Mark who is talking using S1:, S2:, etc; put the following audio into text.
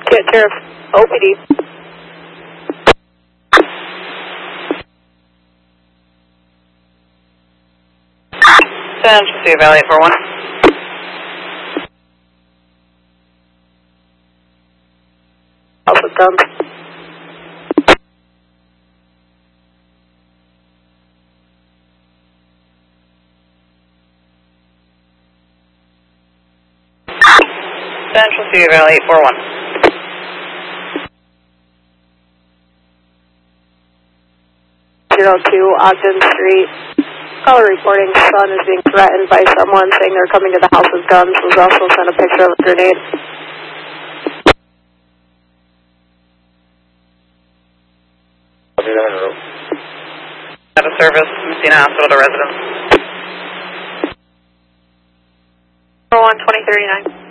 S1: Get Sheriff OPD.
S2: San Francisco Valley 841.
S1: House of Guns.
S2: Central City Valley 841.
S1: Ogden Street. Caller reporting son is being threatened by someone saying they're coming to the House of Guns. Was also sent a picture of a grenade.
S2: Have a service, Messina Hospital to residents.
S1: 41239.